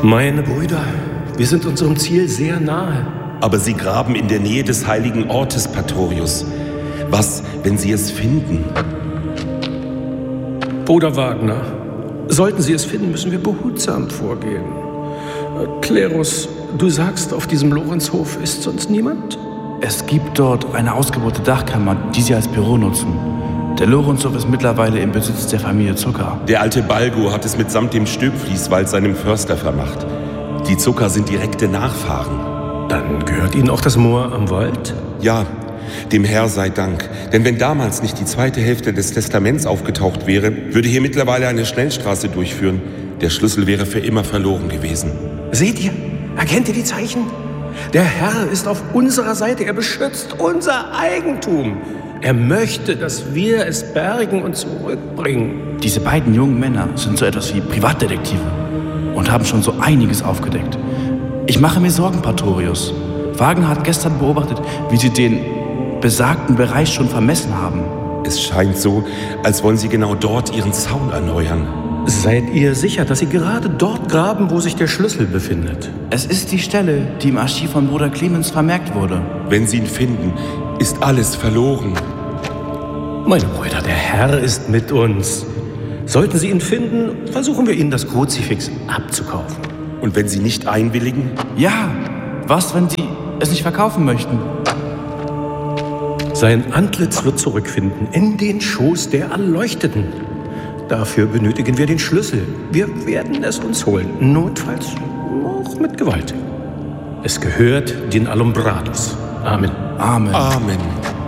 Meine Brüder, wir sind unserem Ziel sehr nahe. Aber Sie graben in der Nähe des heiligen Ortes, Pastorius. Was, wenn Sie es finden? Bruder Wagner, sollten Sie es finden, müssen wir behutsam vorgehen. Klerus, du sagst, auf diesem Lorenzhof ist sonst niemand? Es gibt dort eine ausgebaute Dachkammer, die Sie als Büro nutzen. Der Lorenzhof ist mittlerweile im Besitz der Familie Zucker. Der alte Balgo hat es mitsamt dem Stöbfließwald seinem Förster vermacht. Die Zucker sind direkte Nachfahren. Dann gehört Ihnen auch das Moor am Wald? Ja, dem Herr sei Dank. Denn wenn damals nicht die zweite Hälfte des Testaments aufgetaucht wäre, würde hier mittlerweile eine Schnellstraße durchführen. Der Schlüssel wäre für immer verloren gewesen. Seht ihr? Erkennt ihr die Zeichen? Der Herr ist auf unserer Seite. Er beschützt unser Eigentum. Er möchte, dass wir es bergen und zurückbringen. Diese beiden jungen Männer sind so etwas wie Privatdetektive und haben schon so einiges aufgedeckt. Ich mache mir Sorgen, Pastorius. Wagner hat gestern beobachtet, wie sie den besagten Bereich schon vermessen haben. Es scheint so, als wollen sie genau dort ihren Zaun erneuern. Seid ihr sicher, dass Sie gerade dort graben, wo sich der Schlüssel befindet? Es ist die Stelle, die im Archiv von Bruder Clemens vermerkt wurde. Wenn sie ihn finden, ist alles verloren. Meine Brüder, der Herr ist mit uns. Sollten Sie ihn finden, versuchen wir Ihnen das Kruzifix abzukaufen. Und wenn sie nicht einwilligen? Ja, was, wenn sie es nicht verkaufen möchten? Sein Antlitz wird zurückfinden in den Schoß der Erleuchteten. Dafür benötigen wir den Schlüssel. Wir werden es uns holen, notfalls auch mit Gewalt. Es gehört den Alumbrados. Amen. Amen. Amen.